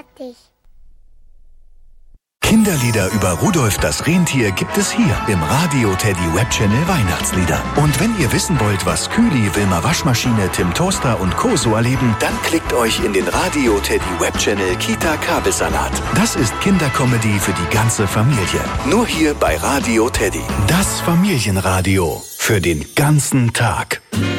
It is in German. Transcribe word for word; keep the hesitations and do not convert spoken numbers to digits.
mag dich. Kinderlieder über Rudolf das Rentier gibt es hier im Radio Teddy Webchannel Weihnachtslieder. Und wenn ihr wissen wollt, was Kühli, Wilma Waschmaschine, Tim Toaster und Co. so erleben, dann klickt euch in den Radio Teddy Webchannel Kita Kabelsalat. Das ist Kindercomedy für die ganze Familie. Nur hier bei Radio Teddy. Das Familienradio für den ganzen Tag.